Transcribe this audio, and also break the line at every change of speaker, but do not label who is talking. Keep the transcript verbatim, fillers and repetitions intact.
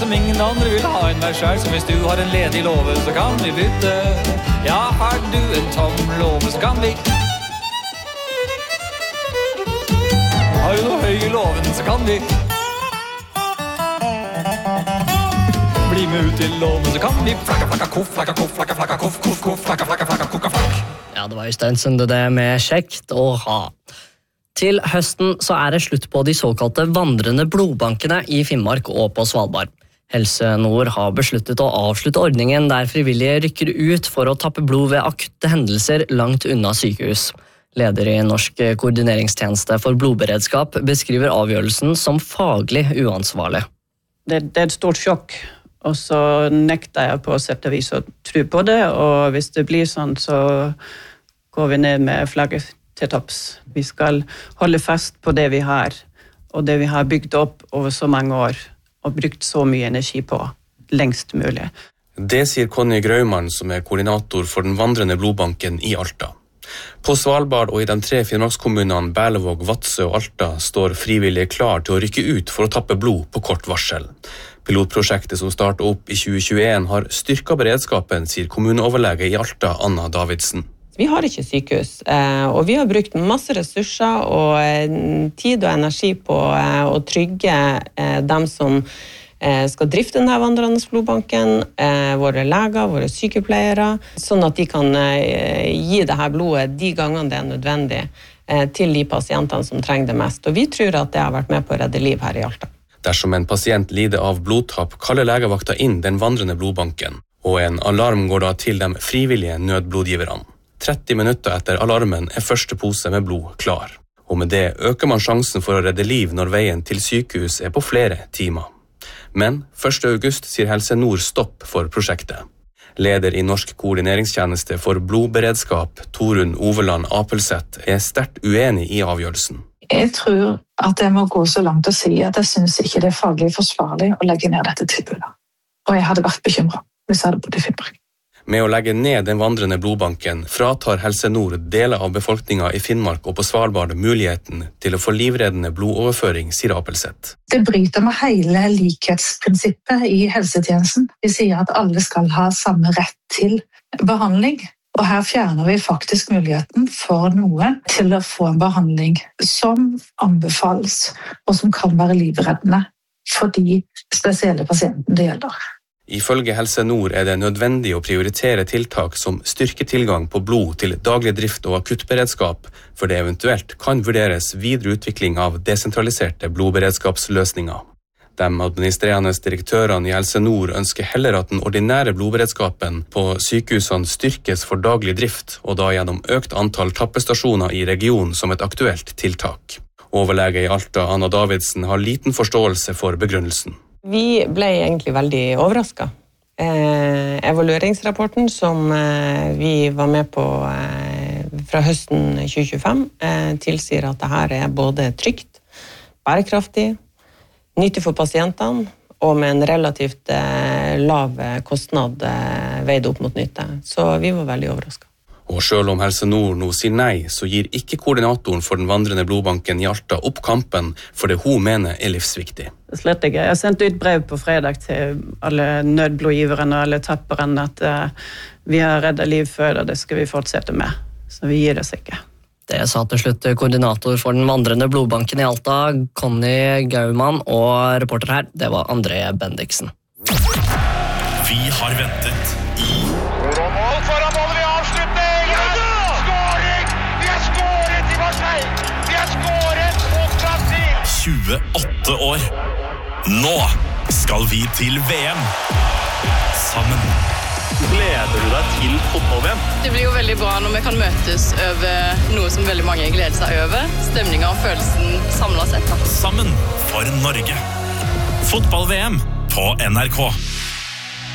som ingen andre vil ha en meg selv. Så hvis du har en ledig låve, så kan vi bytte. Ja, har du en tom låve, så kan vi. Har du noe høy i låven, så kan vi. Bli med ut til låven, så kan vi. Flakka, flakka, koff, flakka, koff, flakka, flakka, koff, koff, koff, flakka, flakka, flakka, kokka, flakk.
Ja, det var jo støntsende det med kjekt å ha. Til høsten så er det slutt på de såkalte vandrende blodbankene i Finnmark og på Svalbard. Helse Nord har besluttet å avslutte ordningen der frivillige rykker ut for å tappe blod ved akutte hendelser langt unna sykehus. Leder i Norsk koordineringstjeneste for blodberedskap beskriver avgjørelsen som faglig uansvarlig.
Det, det er et stort sjokk, og så nekter jeg på sett og vis å tro på det, og hvis det blir sånn så går vi ned med flagget til topps. Vi skal holde fast på det vi har, og det vi har bygd opp over så mange år, og brukt så mye energi på, lengst mulig.
Det sier Conny Graumann, som er koordinator for den vandrende blodbanken i Alta. På Svalbard og i de tre Finnmarkskommunene Berlevåg, Vadsø og Alta står frivillige klar til å rykke ut for å tappe blod på kort varsel. Pilotprosjektet som startet opp i tjue tjueen har styrket beredskapen, sier kommuneoverlege i Alta, Anna Davidsen.
Vi har ikke sykehus, og vi har brukt masse ressurser og tid og energi på å trygge dem som skal drifte denne vandrende blodbanken, våre leger, våre sykepleiere, sånn at de kan gi dette blodet de gangene det er nødvendig til de pasientene som trenger det mest. Og vi tror at det har vært med på å redde liv her i Alta.
Dersom en pasient lider av blodtapp, kaller legevakta inn den vandrende blodbanken, og en alarm går da til de frivillige nødblodgiverne. tretti minutter etter alarmen er første pose med blod klar, og med det øker man sjansen for å redde liv når veien til sykehus er på flere timer. Men første august sier Helse Nord stopp for prosjektet. Leder i Norsk koordineringstjeneste for blodberedskap, Torunn Oveland Apelseth, er sterkt uenig i avgjørelsen.
Jeg tror at jeg må gå så langt å si at jeg synes ikke det er faglig forsvarlig å legge ned dette tilbudet. Og jeg hadde vært bekymret hvis jeg hadde bodd i Finnmark.
Med å legge ned den vandrende blodbanken fratar Helse Nord deler av befolkningen i Finnmark og på Svalbard muligheten til å få livreddende blodoverføring, sier Apelseth.
Det bryter med hele likhetsprinsippet i helsetjenesten. Vi sier at alle skal ha samme rett til behandling. Og her fjerner vi faktisk muligheten for noen til å få en behandling som anbefales, og som kan være livreddende for de spesielle pasientene det gjelder.
Ifølge Helse Nord er det nødvendig å prioritere tiltak som styrker tilgang på blod til daglig drift og akuttberedskap, for det eventuelt kan vurderes videre utvikling av desentraliserte blodberedskapsløsninger. De administrerende direktørene i Helse Nord ønsker heller at den ordinære blodberedskapen på sykehusene styrkes for daglig drift, og da gjennom økt antall tappestasjoner i regionen som et aktuelt tiltak. Overlege i Alta, Anna Davidsen, har liten forståelse for begrunnelsen.
Vi ble egentlig veldig overrasket. Eh, evalueringsrapporten som eh, vi var med på eh, fra høsten tjue tjuefem eh, tilsier at dette er både trygt, bærekraftig, nyttig for pasientene og med en relativt eh, lav kostnad eh, veid opp mot nytte. Så vi var veldig overrasket.
Og selv om Helse Nord nå sier nei, så gir ikke koordinatoren for den vandrende blodbanken i Alta opp kampen for det hun mener er livsviktig.
Slett ikke. Jeg sendte ut brev på fredag til alle nødblodgiverne og alle tapperne at uh, vi har reddet liv før, og det skal vi fortsette med. Så vi gir oss ikke.
Det sa til slutt koordinator for den vandrende blodbanken i Alta, Conny Graumann, og reporter her, det var André Bendiksen.
Vi har ventet i tjueåtte år. Nå skal vi til V M sammen.
Gleder du deg til fotball-V M?
Det blir jo veldig bra når vi kan møtes over noe som veldig mange gleder seg over. Stemningen og følelsen samlet sett. Da.
Sammen for Norge. Fotball-V M på N R K.